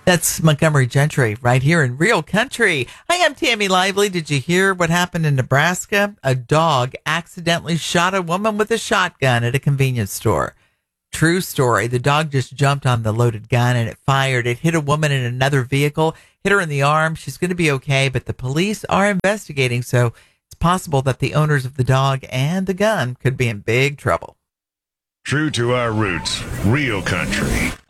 That's Montgomery Gentry right here in Real Country. Hi, I'm Tammy Lively. Did you hear what happened in Nebraska? A dog accidentally shot a woman with a shotgun at a convenience store. True story. The dog just jumped on the loaded gun and it fired. It hit a woman in another vehicle, hit her in the arm. She's going to be okay, but the police are investigating, so it's possible that the owners of the dog and the gun could be in big trouble. True to our roots, Real Country.